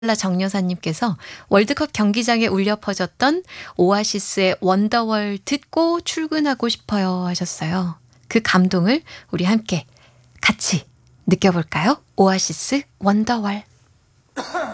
정여사님께서 월드컵 경기장에 울려 퍼졌던 오아시스의 원더월 듣고 출근하고 싶어요 하셨어요. 그 감동을 우리 함께 같이 느껴볼까요? 오아시스 원더월.